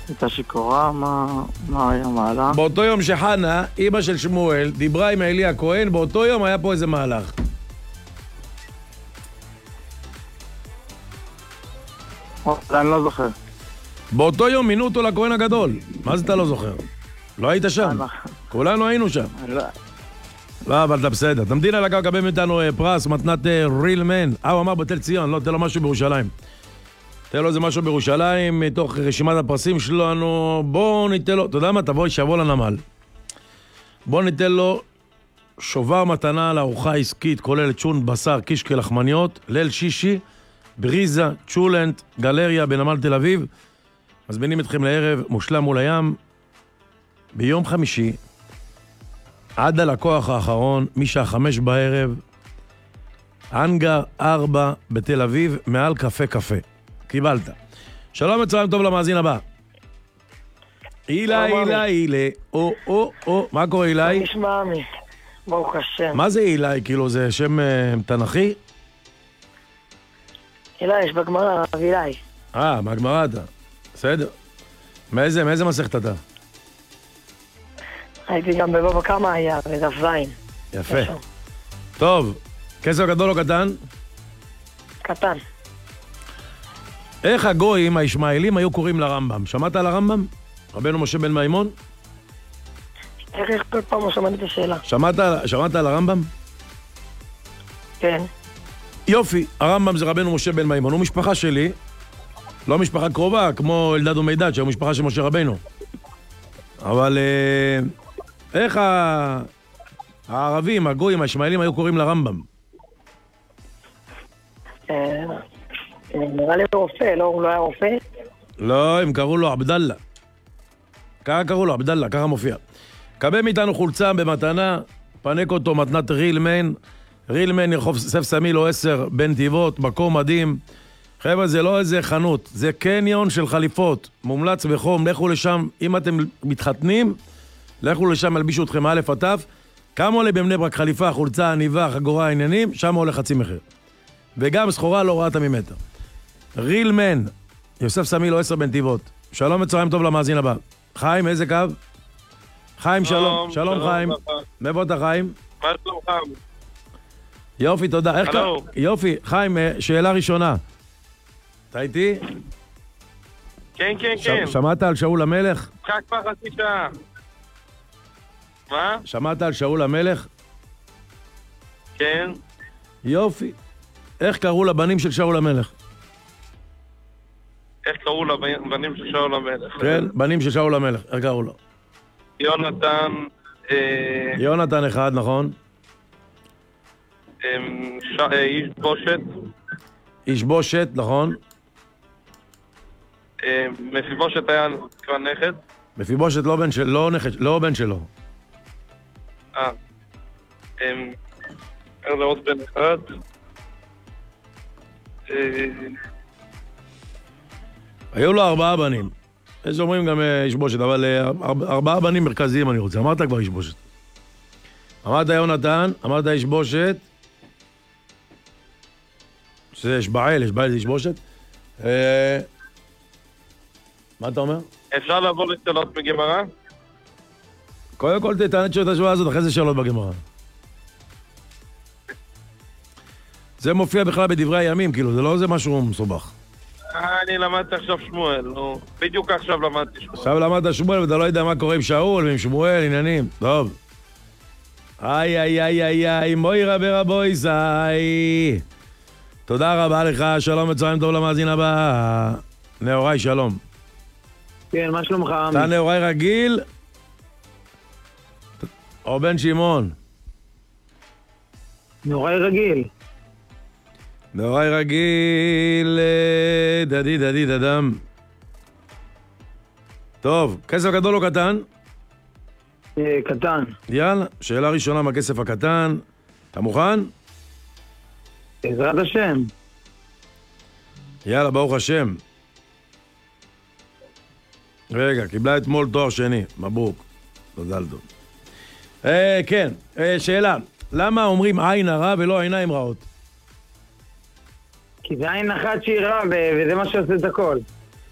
הייתה שיכורה, מה היה מעלה? באותו יום שחנה, אמא של שמואל, דיברה עם אלי הכהן, באותו יום היה פה איזה מהלך. אני לא זוכר. באותו יום מינו אותו לכהן הגדול. מה זה אתה לא זוכר? לא היית שם. כולנו היינו שם. לא, אבל אתה בסדר. תמתין על הקו, קבל מאיתנו פרס, מתנת ריל מן. הוא אמר בתל ציון, לא, תן לו משהו בירושלים. תן לו איזה משהו בירושלים, מתוך רשימת הפרסים שלנו. בואו ניתן לו, אתה יודע מה? תבואי, שיבוא לנמל. בואו ניתן לו שובר מתנה לארוחה עסקית, כוללת שון, בשר, קישקע, לחמניות, ליל שישי, בריזה, צ'ולנט, גלריה בנמל תל אביב. מזמינים אתכם לערב מושלם מול הים, ביום חמישי, עד הלקוח האחרון, משעה 5 בערב, אנגר 4 בתל אביב, מעל קפה קפה. קיבלת. שלום וצהריים טוב למאזין הבא. אילי, מה קורה אילי? נשמע עמי, ברוך השם. מה זה אילי? כאילו זה שם תנכי? אילי, יש בגמרא, אילי. מהגמרא אתה. בסדר. מאיזה מסכת אתה? הייתי גם בבבא קמא היה, בדף זין. יפה. טוב, כסף גדול או קטן? קטן. איך הגויים, הישמעאלים, היו קוראים לרמב"ם? שמעת על הרמב"ם? רבנו משה בן מימון? איך כל פעם לא שמעתי את השאלה? שמעת על הרמב"ם? כן. יופי, הרמב"ם זה רבנו משה בן מימון, הוא משפחה שלי, לא משפחה קרובה, כמו אלדד ומידד, שהיא משפחה של משה רבנו. אבל איך הערבים, הגויים, הישמעאלים, היו קוראים לרמב"ם? נראה לי רופא, לא? הוא לא היה רופא? לא, הם קראו לו עבדאללה. ככה קראו לו, עבדאללה, ככה מופיע. קבל מאיתנו חולצה במתנה, פנק אותו מתנת רילמן, רילמן ירחוב סף סמיל 10 בנתיבות, מקום מדהים. חבר'ה, זה לא איזה חנות, זה קניון של חליפות, מומלץ בחום, לכו לשם, אם אתם מתחתנים, לכו לשם, אלבישו אתכם א' עד ת', כמה עולה בבני ברק חליפה, חולצה, עניבה, חגורה, עניינים, שם עולה חצי מחיר. וגם סחורה לא ראתה ממטר. רילמן, יוסף סמיל 10 בנתיבות. שלום וצהריים טוב למאזין הבא. חיים, איזה קו? חיים, שלום. שלום חיים. מאיפה אתה חיים? מה שלומך? יופי, תודה. יופי, חיים, שאלה ראשונה. אתה איתי? כן, כן, כן. שמעת על שאול המלך? חג כבר חצי שעה. מה? שמעת על שאול המלך? כן. יופי. איך קראו לבנים של שאול המלך? איך קראו לבנים של שאול המלך? כן, בנים של שאול המלך. איך קראו לו? יונתן... יונתן אחד, נכון? איש בושת. איש בושת, נכון? מפיבושת היה כבר נכד. מפיבושת לא בן שלו, לא נכד, לא בן שלו. זה עוד בן אחד. היו לו 4 בנים. יש אומרים גם איש בושת, אבל 4 בנים מרכזיים אני רוצה. אמרת כבר איש בושת. אמרת יונתן, אמרת איש בושת. שזה יש בעל זה איש בושת. מה אתה אומר? אפשר לעבור לשאלות בגמרא? קודם כל תענה את השאלה הזאת, אחרי זה שאלות בגמרא. זה מופיע בכלל בדברי הימים, כאילו, זה לא איזה משהו מסובך. אני למדתי עכשיו שמואל, נו. בדיוק עכשיו למדתי שמואל. עכשיו למדת שמואל ואתה לא יודע מה קורה עם שאול ועם שמואל, עניינים. טוב. איי, מוירה ברבוי זי. תודה רבה לך, שלום וצהריים טוב למאזין הבא. נאורי, שלום. כן, מה שלומך? אתה נאורי רגיל? או בן שמעון? נאורי רגיל. נאורי רגיל, דדי דדם. טוב, כסף גדול או קטן? קטן. יאללה, שאלה ראשונה מהכסף הקטן. אתה מוכן? בעזרת השם. יאללה, ברוך השם. רגע, קיבלה אתמול תואר שני, מברוק. מזל טוב. כן, שאלה. למה אומרים עין הרע ולא עיניים רעות? כי זה עין אחת שהיא רע, וזה מה שעושה את הכל.